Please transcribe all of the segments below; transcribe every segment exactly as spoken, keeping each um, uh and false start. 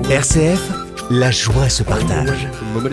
R C F, la joie se partage.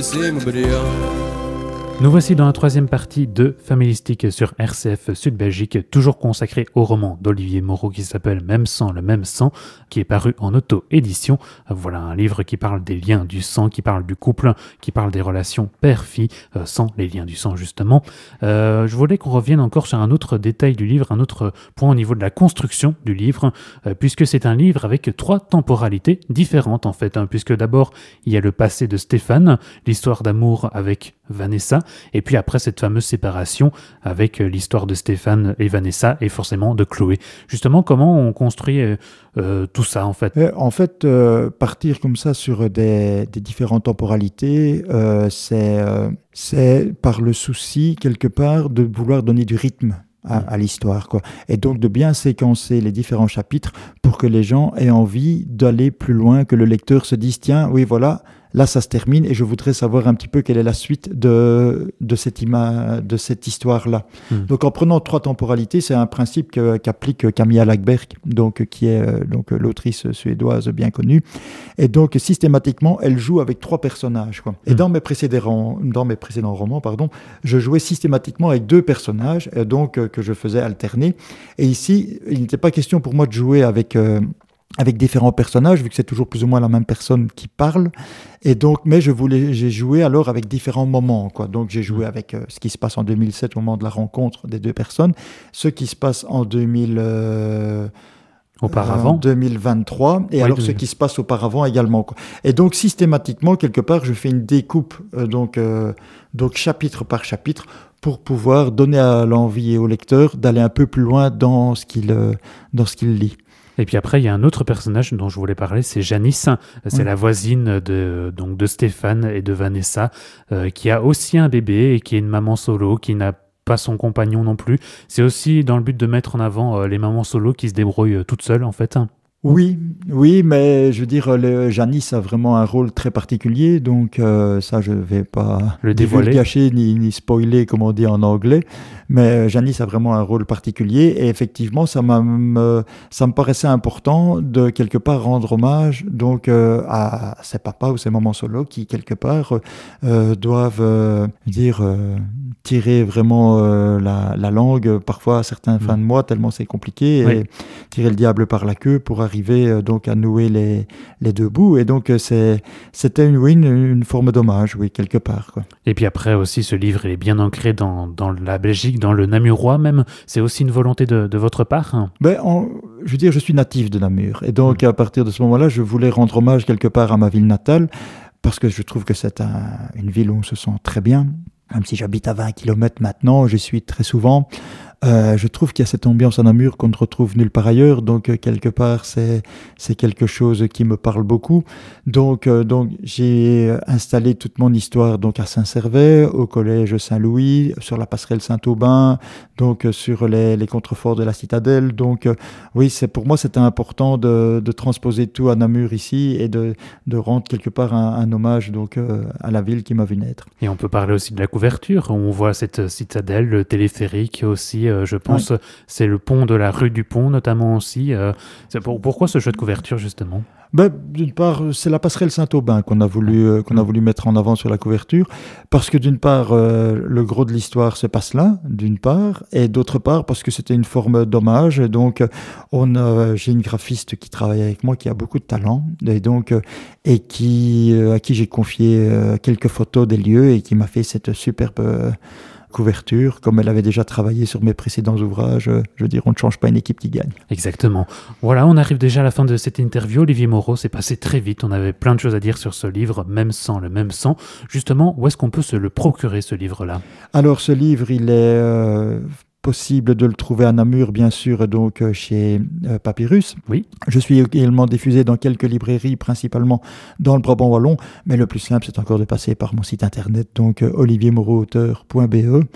Nous voici dans la troisième partie de Familistique sur R C F Sud Belgique, toujours consacrée au roman d'Olivier Moreau qui s'appelle Même sang, le même sang, qui est paru en auto-édition. Voilà un livre qui parle des liens du sang, qui parle du couple, qui parle des relations père-fille, euh, sans les liens du sang justement. Euh, je voulais qu'on revienne encore sur un autre détail du livre, un autre point au niveau de la construction du livre, euh, puisque c'est un livre avec trois temporalités différentes en fait, hein, puisque d'abord il y a le passé de Stéphane, l'histoire d'amour avec Vanessa, et puis après cette fameuse séparation avec l'histoire de Stéphane et Vanessa et forcément de Chloé. Justement, comment on construit euh, euh, tout ça en fait ? euh, En fait, euh, partir comme ça sur des, des différentes temporalités, euh, c'est, euh, c'est par le souci quelque part de vouloir donner du rythme à, à l'histoire, quoi. Et donc de bien séquencer les différents chapitres pour que les gens aient envie d'aller plus loin, que le lecteur se dise tiens, oui voilà, là ça se termine et je voudrais savoir un petit peu quelle est la suite de, de, cette, ima- de cette histoire-là. Mmh. Donc en prenant trois temporalités, c'est un principe que, qu'applique Camilla Läckberg, donc, qui est euh, donc, l'autrice suédoise bien connue. Et donc systématiquement, elle joue avec trois personnages, quoi. Et mmh. dans, mes précédents, dans mes précédents romans, pardon, je jouais systématiquement avec deux personnages, euh, donc, euh, que je faisais alterner. Et ici, il n'était pas question pour moi de jouer avec... Euh, avec différents personnages, vu que c'est toujours plus ou moins la même personne qui parle. Et donc, mais je voulais, j'ai joué alors avec différents moments, quoi. Donc, j'ai joué avec euh, ce qui se passe en deux mille sept au moment de la rencontre des deux personnes, ce qui se passe en deux mille, euh, auparavant. Euh, deux mille vingt-trois, et oui, alors oui. ce qui se passe auparavant également, quoi. Et donc, systématiquement, quelque part, je fais une découpe, euh, donc, euh, donc chapitre par chapitre, pour pouvoir donner à l'envie et au lecteur d'aller un peu plus loin dans ce qu'il, euh, dans ce qu'il lit. Et puis après, il y a un autre personnage dont je voulais parler, c'est Janice. C'est oui. la voisine de, donc de Stéphane et de Vanessa, euh, qui a aussi un bébé et qui est une maman solo, qui n'a pas son compagnon non plus. C'est aussi dans le but de mettre en avant euh, les mamans solo qui se débrouillent euh, toutes seules, en fait. Oui, oui, mais je veux dire, le, Janice a vraiment un rôle très particulier, donc euh, ça, je ne vais pas le dévoiler, gâcher ni, ni spoiler, comme on dit en anglais, mais Janice a vraiment un rôle particulier, et effectivement, ça, m'a, me, ça me paraissait important de quelque part rendre hommage donc, euh, à ses papas ou ses mamans solo qui, quelque part, euh, doivent euh, dire, euh, tirer vraiment euh, la, la langue, parfois à certaines mmh. fins de mois, tellement c'est compliqué, oui. et tirer le diable par la queue pour arriver euh, donc à nouer les, les deux bouts. Et donc, euh, c'est, c'était une, oui, une, une forme d'hommage, oui, quelque part, quoi. Et puis après aussi, ce livre, il est bien ancré dans, dans la Belgique, dans le Namurois même. C'est aussi une volonté de, de votre part, hein? Ben, on, je veux dire, je suis natif de Namur. Et donc, mmh. à partir de ce moment-là, je voulais rendre hommage quelque part à ma ville natale, parce que je trouve que c'est un, une ville où on se sent très bien. Même si j'habite à vingt kilomètres maintenant, j'y suis très souvent. Euh, je trouve qu'il y a cette ambiance à Namur qu'on ne retrouve nulle part ailleurs, donc euh, quelque part c'est c'est quelque chose qui me parle beaucoup. Donc euh, donc j'ai installé toute mon histoire donc à Saint-Servais, au collège Saint-Louis, sur la passerelle Saint-Aubin, donc euh, sur les les contreforts de la citadelle. Donc euh, oui, c'est pour moi c'était important de de transposer tout à Namur ici et de de rendre quelque part un, un hommage donc euh, à la ville qui m'a vu naître. Et on peut parler aussi de la couverture. On voit cette citadelle, le téléphérique aussi. Euh, je pense, oui. c'est le pont de la rue du Pont notamment aussi. Euh, c'est pour, pourquoi ce jeu de couverture justement ? Ben, d'une part, c'est la passerelle Saint-Aubin qu'on a voulu euh, qu'on a voulu mettre en avant sur la couverture, parce que d'une part, euh, le gros de l'histoire se passe là, d'une part, et d'autre part parce que c'était une forme d'hommage. Et donc, on a, j'ai une graphiste qui travaille avec moi qui a beaucoup de talent, et donc euh, et qui euh, à qui j'ai confié euh, quelques photos des lieux et qui m'a fait cette superbe euh, couverture, comme elle avait déjà travaillé sur mes précédents ouvrages. Je veux dire, on ne change pas une équipe qui gagne. Exactement. Voilà, on arrive déjà à la fin de cette interview. Olivier Moreau, c'est passé très vite. On avait plein de choses à dire sur ce livre, Même sang, le même sang. Justement, où est-ce qu'on peut se le procurer, ce livre-là ? Alors, ce livre, il est... Euh... possible de le trouver à Namur, bien sûr, donc chez euh, Papyrus. Oui. Je suis également diffusé dans quelques librairies, principalement dans le Brabant wallon, mais le plus simple, c'est encore de passer par mon site internet, donc euh, olivier moreau auteur point b e.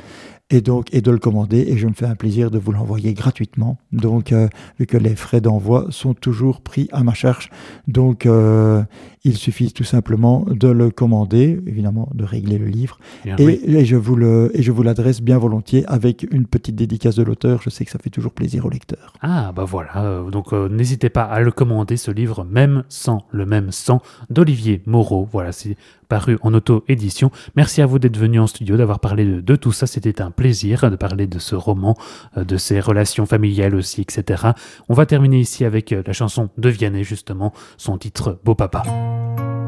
et donc et de le commander, et je me fais un plaisir de vous l'envoyer gratuitement. Donc, euh, vu que les frais d'envoi sont toujours pris à ma charge, donc euh, il suffit tout simplement de le commander, évidemment de régler le livre, Bien, et, oui. et je vous le et je vous l'adresse bien volontiers avec une petite dédicace de l'auteur. Je sais que ça fait toujours plaisir au lecteur. Ah, bah voilà, euh, donc euh, n'hésitez pas à le commander, ce livre, Même sang, le même sang, d'Olivier Moreau. Voilà, c'est paru en auto-édition. Merci à vous d'être venu en studio, d'avoir parlé de, de tout ça. C'était un plaisir de parler de ce roman, euh, de ses relations familiales aussi, et cetera. On va terminer ici avec euh, la chanson de Vianney, justement, son titre Beau Papa.